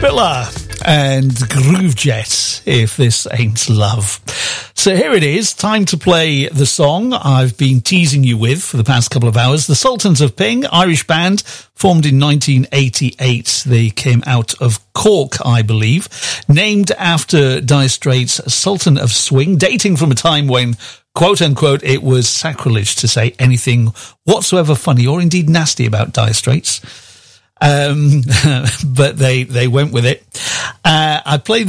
Billa and Groove Jet, If This Ain't Love. So here it is, time to play the song I've been teasing you with for the past couple of hours. The Sultans of Ping, Irish band, formed in 1988. They came out of Cork, I believe, named after Dire Straits' Sultan of Swing, dating from a time when, quote unquote, it was sacrilege to say anything whatsoever funny or indeed nasty about Dire Straits. But they went with it. I played